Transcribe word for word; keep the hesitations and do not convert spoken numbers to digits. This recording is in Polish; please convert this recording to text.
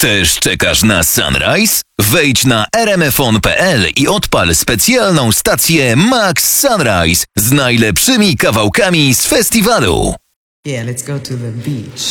Też czekasz na Sunrise? Wejdź na r m f on kropka p l i odpal specjalną stację Max Sunrise z najlepszymi kawałkami z festiwalu. Yeah, let's go to the beach.